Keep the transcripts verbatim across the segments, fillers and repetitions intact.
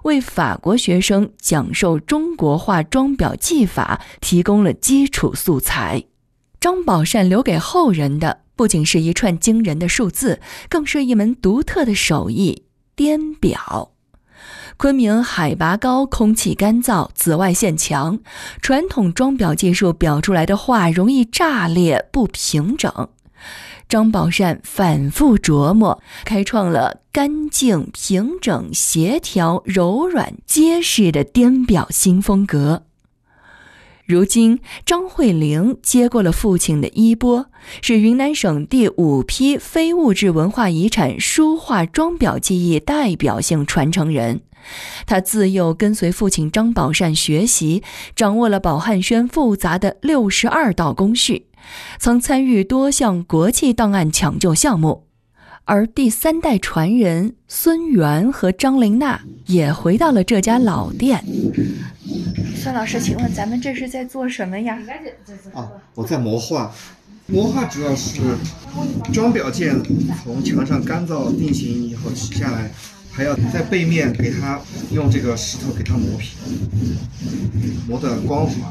为法国学生讲授中国画装裱技法提供了基础素材。张宝善留给后人的不仅是一串惊人的数字，更是一门独特的手艺——颠裱。昆明海拔高，空气干燥，紫外线强，传统装裱技术裱出来的画容易炸裂不平整。张宝善反复琢磨，开创了干净、平整、协调、柔软、结实的颠裱新风格。如今，张慧玲接过了父亲的衣钵，是云南省第五批非物质文化遗产书画装裱技艺代表性传承人。他自幼跟随父亲张宝善学习，掌握了宝汉轩复杂的六十二道工序，曾参与多项国际档案抢救项目。而第三代传人孙元和张玲娜也回到了这家老店。孙老师，请问咱们这是在做什么呀？ 啊，我在磨画。磨画主要是装裱件从墙上干燥定型以后取下来，还要在背面给它用这个石头给它磨皮，磨得光滑。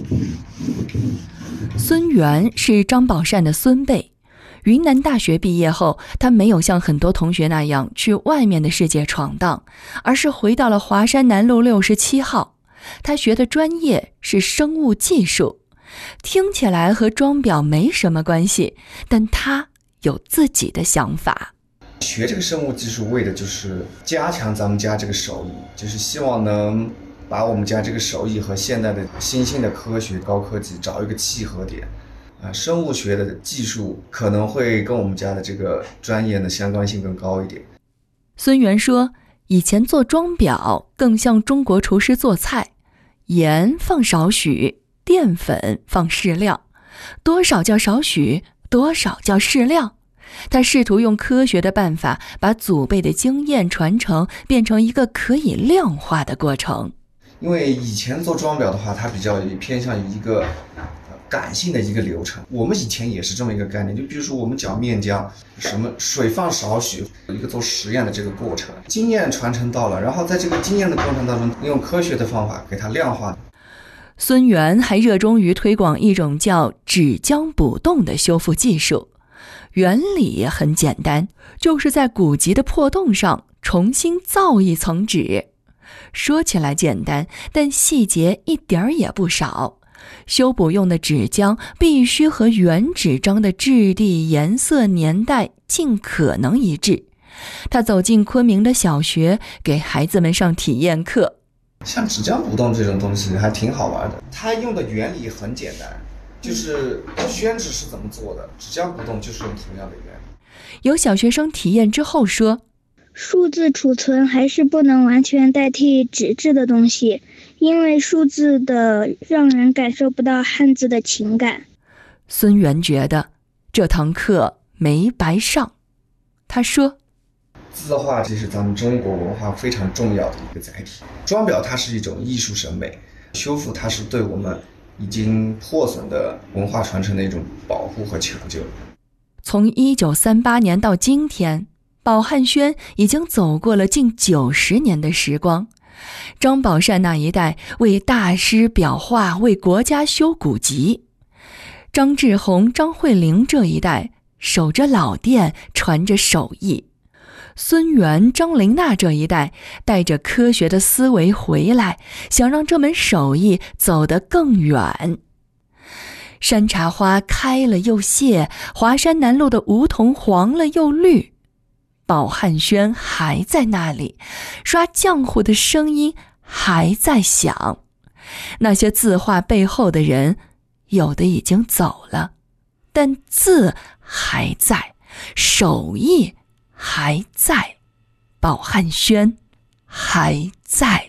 孙元是张宝善的孙辈。云南大学毕业后，他没有像很多同学那样去外面的世界闯荡，而是回到了华山南路六十七号。他学的专业是生物技术，听起来和装裱没什么关系，但他有自己的想法。 学这个生物技术为的就是加强咱们家这个手艺，就是希望能把我们家这个手艺和现代的新兴的科学高科技找一个契合点。啊，生物学的技术可能会跟我们家的这个专业的相关性更高一点。 孙元说，以前做装裱更像中国厨师做菜，盐放少许，淀粉放适量，多少叫少许，多少叫适量。他试图用科学的办法把祖辈的经验传承变成一个可以量化的过程。 因为以前做装裱的话，它比较偏向于一个感性的一个流程，我们以前也是这么一个概念，就比如说我们搅面浆，什么水放少许，一个做实验的这个过程，经验传承到了，然后在这个经验的过程当中，用科学的方法给它量化。 孙元还热衷于推广一种叫纸浆补洞的修复技术，原理很简单，就是在古籍的破洞上重新造一层纸。说起来简单，但细节一点也不少。修补用的纸浆必须和原纸张的质地、颜色、年代尽可能一致。他走进昆明的小学，给孩子们上体验课。 像纸浆补洞这种东西还挺好玩的，它用的原理很简单，就是宣纸是怎么做的，纸浆补洞就是用同样的原理。 有小学生体验之后说， 数字储存还是不能完全代替纸质的东西，因为数字的让人感受不到汉字的情感。 孙元觉得这堂课没白上。他说， 字画这是咱们中国文化非常重要的一个载体，装裱它是一种艺术审美，修复它是对我们已经破损的文化传承的一种保护和抢救。 从一九三八年到今天，宝汉轩已经走过了近九十年的时光。张宝善那一代为大师裱画，为国家修古籍；张志宏、张慧玲这一代守着老店，传着手艺；孙元、张玲娜这一代带着科学的思维回来，想让这门手艺走得更远。山茶花开了又谢，华山南路的梧桐黄了又绿，宝汉轩还在那里，刷浆糊的声音还在响。那些字画背后的人，有的已经走了，但字还在，手艺还在，宝汉轩还在。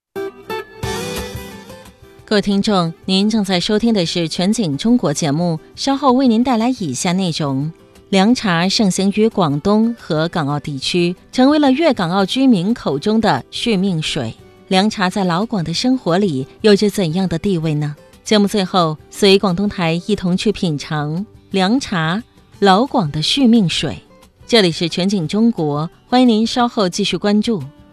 各位听众，您正在收听的是全景中国节目，稍后为您带来以下内容。凉茶盛行于广东和港澳地区，成为了粤港澳居民口中的续命水。凉茶在老广的生活里有着怎样的地位呢？节目最后，随广东台一同去品尝凉茶，老广的续命水。这里是全景中国，欢迎您稍后继续关注。